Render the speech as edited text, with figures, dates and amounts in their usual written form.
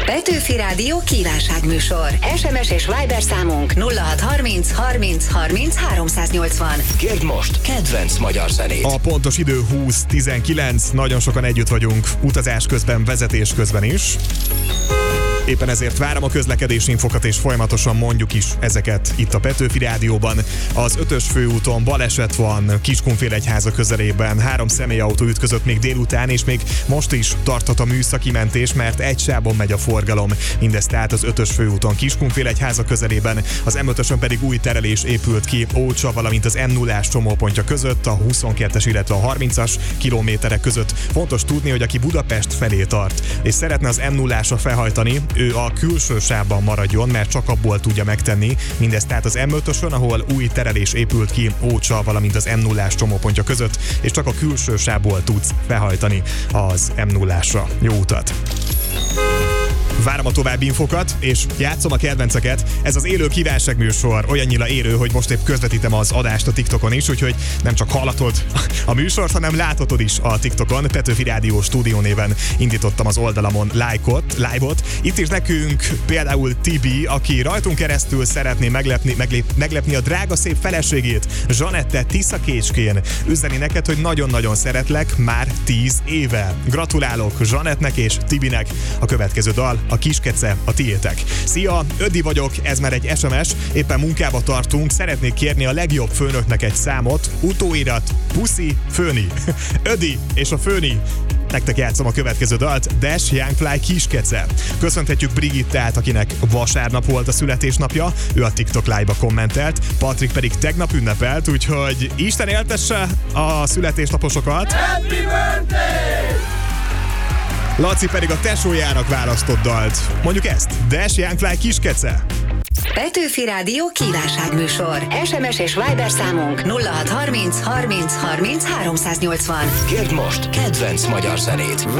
Petőfi Rádió kívánságműsor. SMS és Viber számunk 0630 30 30 380. Kérd most kedvenc magyar zenét. A pontos idő 20:19, nagyon sokan együtt vagyunk, utazás közben, vezetés közben is. Éppen ezért várom a közlekedési infokat, és folyamatosan mondjuk is ezeket itt a Petőfi Rádióban. Az 5-ös főúton baleset van Kiskunfélegyháza közelében, 3 személyautó ütközött még délután, és még most is tarthat a műszaki mentés, mert egy sávon megy a forgalom. Mindez tehát az 5-ös főúton Kiskunfélegyháza közelében, az M5-ösön pedig új terelés épült ki Ócsa, valamint az M0-ás csomópontja között, a 22-es, illetve a 30-as kilométerek között. Fontos tudni, hogy aki Budapest felé tart, és szeretne az M0-ásra felhajtani, ő a külső sávban maradjon, mert csak abból tudja megtenni. Mindezt tehát az M5-ösön, ahol új terelés épült ki Ócsa, valamint az M0-ás csomópontja között, és csak a külső sávból tudsz felhajtani az M0-ásra. Jó utat! Várom a további infokat, és játszom a kedvenceket. Ez az élő kívánságműsor olyannyira élő, hogy most épp közvetítem az adást a TikTokon is, úgyhogy nem csak hallatod a műsort, hanem láthatod is a TikTokon. Petőfi Rádió Stúdió néven indítottam az oldalamon live-ot. Itt is nekünk például Tibi, aki rajtunk keresztül szeretné meglepni a drága szép feleségét, Zsanette Tiszakécskén. Üzeni neked, hogy nagyon-nagyon szeretlek már 10 éve. Gratulálok Zsanettnek és Tibinek. A következő dal, a Kiskece, a tiétek. Szia, Ödi vagyok, ez már egy SMS, éppen munkába tartunk, szeretnék kérni a legjobb főnöknek egy számot, utóirat, puszi, főni. Ödi és a főni. Nektek játszom a következő dalt, Dash Youngfly Kiskece. Köszönhetjük Brigittát, akinek vasárnap volt a születésnapja, ő a TikTok live-ba kommentelt, Patrik pedig tegnap ünnepelt, úgyhogy Isten éltesse a születésnaposokat. Happy birthday! Laci pedig a tesójának választott dalt. Mondjuk ezt, Dash Youngfly Kiskece. Petőfi Rádió kívánságműsor. SMS és Viber számunk 0630 30 30 380. Kérd most kedvenc magyar zenét.